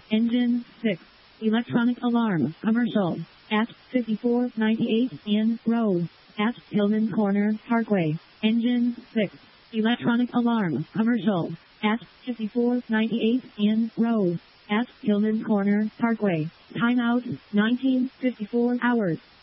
Engine 6. Electronic alarm. Commercial. At 5498 in Road. At Hillman Corner Parkway. Engine 6. Electronic alarm. Commercial. At 5498 in Road. At Hillman Corner Parkway. Timeout 1954 hours.